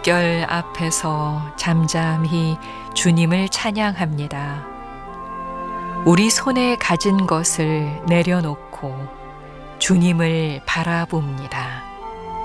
물결 앞에서 잠잠히 주님을 찬양합니다. 우리 손에 가진 것을 내려놓고 주님을 바라봅니다.